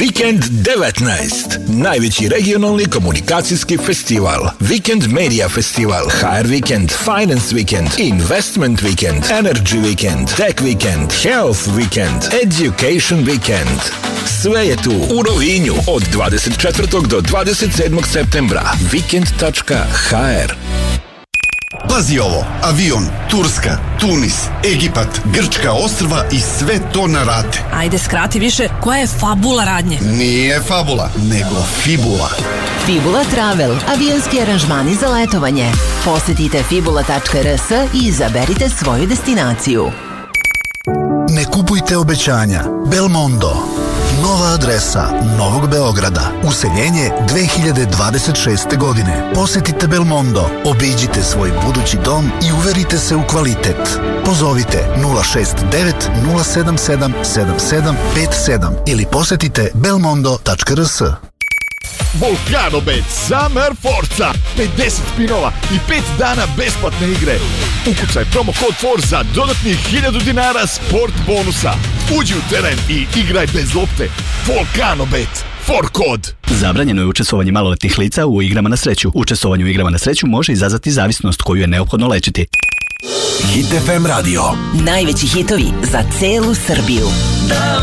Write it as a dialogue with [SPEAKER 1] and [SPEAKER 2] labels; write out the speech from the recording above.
[SPEAKER 1] Vikend 19. Najveći regionalni komunikacijski festival. Vikend Media Festival, HR Weekend, Finance Weekend, Investment Weekend, Energy Weekend, Tech Weekend, Health Weekend, Education Weekend. Sve je tu u Rovinju od 24. do 27. septembra. Weekend.hr.
[SPEAKER 2] Pazi ovo, avion, Turska, Tunis, Egipat, Grčka ostrva i sve to na rate.
[SPEAKER 3] Ajde, skrati više, koja je fabula radnje?
[SPEAKER 2] Nije fabula, nego fibula.
[SPEAKER 4] Fibula Travel, avionski aranžmani za letovanje. Posetite fibula.rs i izaberite svoju destinaciju.
[SPEAKER 5] Ne kupujte obećanja. Belmondo. Nova adresa Novog Beograda. Useljenje 2026. godine. Posetite Belmondo, obiđite svoj budući dom i uverite se u kvalitet. Pozovite 069 077 7757 ili posetite belmondo.rs.
[SPEAKER 6] Volkanobet Summer Forza, 50 spinova i 5 dana besplatne igre. Ukucaj promo kod Forza, dodatnih 1000 dinara sport bonusa. Uđi u teren i igraj bez lopte. Volkanobet, for kod.
[SPEAKER 7] Zabranjeno je učestvovanje maloletnih lica u igrama na sreću. Učestvovanje u igrama na sreću može izazvati zavisnost koju je neophodno lečiti.
[SPEAKER 1] Hit FM radio.
[SPEAKER 4] Najveći hitovi za celu Srbiju.